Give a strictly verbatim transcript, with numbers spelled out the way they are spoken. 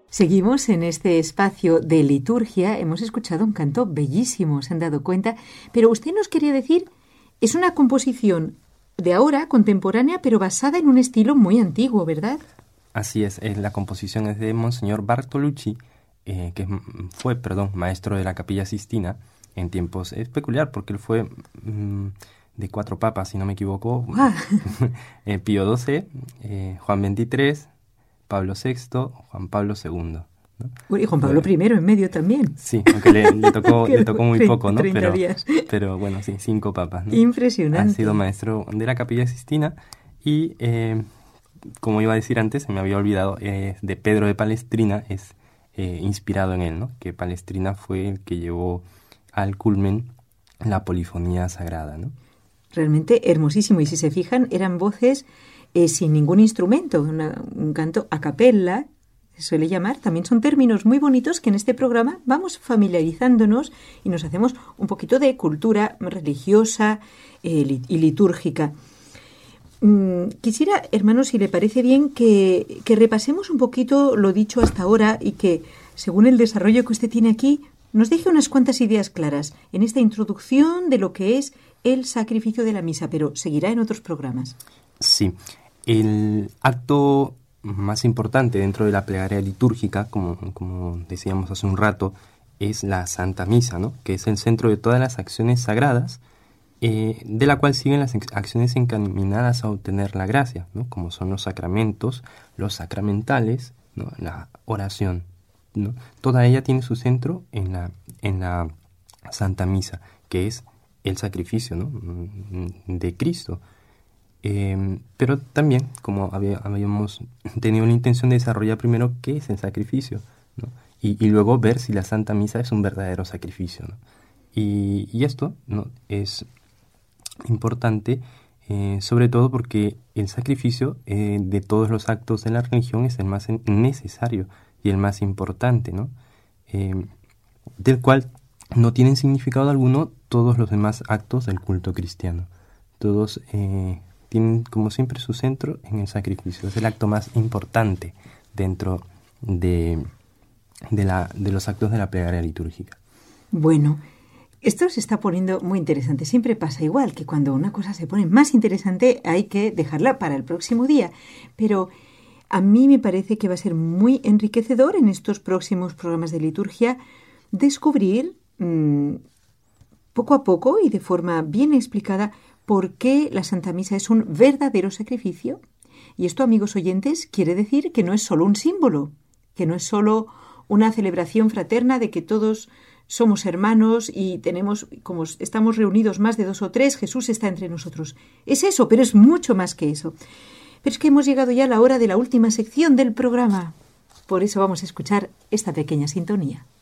Seguimos en este espacio de liturgia. Hemos escuchado un canto bellísimo, se han dado cuenta, pero usted nos quería decir, es una composición de ahora, contemporánea, pero basada en un estilo muy antiguo, ¿verdad? Así es, eh, la composición es de Monseñor Bartolucci, eh, que fue, perdón, maestro de la Capilla Sistina en tiempos. Es peculiar porque él fue mmm, de cuatro papas, si no me equivoco. Ah. eh, Pío doce, eh, Juan veintitrés, Pablo sexto, Juan Pablo segundo. ¿no? Y Juan Pablo primero en medio también. Sí, aunque le, le tocó, le tocó muy poco, ¿no? treinta Pero, días. pero bueno, sí, cinco papas, ¿no? Impresionante. Ha sido maestro de la Capilla Sistina y, eh, como iba a decir antes, se me había olvidado, eh, de Pedro de Palestrina, es eh, inspirado en él, ¿no? Que Palestrina fue el que llevó al culmen la polifonía sagrada, ¿no? Realmente hermosísimo. Y si se fijan, eran voces eh, sin ningún instrumento, una, un canto a capella, se suele llamar. También son términos muy bonitos que en este programa vamos familiarizándonos y nos hacemos un poquito de cultura religiosa eh, lit- y litúrgica. Mm, quisiera, hermanos, si le parece bien, que, que repasemos un poquito lo dicho hasta ahora y que, según el desarrollo que usted tiene aquí, nos deje unas cuantas ideas claras en esta introducción de lo que es el sacrificio de la misa, pero seguirá en otros programas. Sí, el acto más importante dentro de la plegaria litúrgica, como, como decíamos hace un rato, es la Santa Misa, ¿no? Que es el centro de todas las acciones sagradas, eh, de la cual siguen las acciones encaminadas a obtener la gracia, ¿no? Como son los sacramentos, los sacramentales, ¿no? La oración, ¿no? Toda ella tiene su centro en la, en la Santa Misa, que es el sacrificio, ¿no? de Cristo. Eh, pero también, como había, habíamos tenido la intención de desarrollar primero qué es el sacrificio, ¿no? y, y luego ver si la Santa Misa es un verdadero sacrificio, ¿no? y, y esto, ¿no? es importante, eh, sobre todo porque el sacrificio eh, de todos los actos de la religión es el más necesario y el más importante, ¿no? Eh, del cual no tienen significado alguno todos los demás actos del culto cristiano. Todos eh, tienen, como siempre, su centro en el sacrificio. Es el acto más importante dentro de, de, la, de los actos de la plegaria litúrgica. Bueno, esto se está poniendo muy interesante. Siempre pasa igual, que cuando una cosa se pone más interesante hay que dejarla para el próximo día. Pero a mí me parece que va a ser muy enriquecedor en estos próximos programas de liturgia descubrir mmm, poco a poco y de forma bien explicada por qué la Santa Misa es un verdadero sacrificio. Y esto, amigos oyentes, quiere decir que no es solo un símbolo, que no es solo una celebración fraterna de que todos somos hermanos y tenemos, como estamos reunidos más de dos o tres, Jesús está entre nosotros. Es eso, pero es mucho más que eso. Pero es que hemos llegado ya a la hora de la última sección del programa. Por eso vamos a escuchar esta pequeña sintonía.